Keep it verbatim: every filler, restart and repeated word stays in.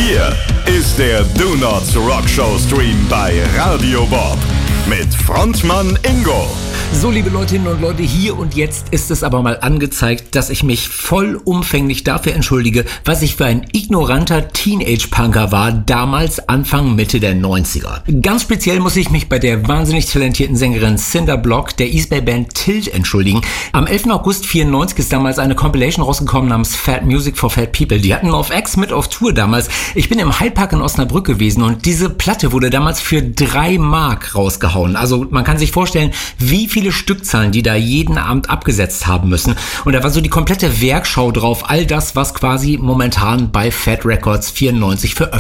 Hier ist der Do Not Rock Show Stream bei Radio Bob mit Frontmann Ingo. So, liebe Leutinnen und Leute, hier und jetzt ist es aber mal angezeigt, dass ich mich vollumfänglich dafür entschuldige, was ich für ein ignoranter Teenage-Punker war, damals Anfang, Mitte der neunziger. Ganz speziell muss ich mich bei der wahnsinnig talentierten Sängerin Cinder Block der East Bay Band Tilt entschuldigen. Am elften August vierundneunzig ist damals eine Compilation rausgekommen namens Fat Music for Fat People. Die hatten auf X mit auf Tour damals. Ich bin im Hyde Park in Osnabrück gewesen und diese Platte wurde damals für drei Mark rausgehauen. Also man kann sich vorstellen, wie viele Stückzahlen die da jeden Abend abgesetzt haben müssen. Und da war so die komplette Werkschau drauf, all das, was quasi momentan bei Fat Records vierundneunzig veröffentlicht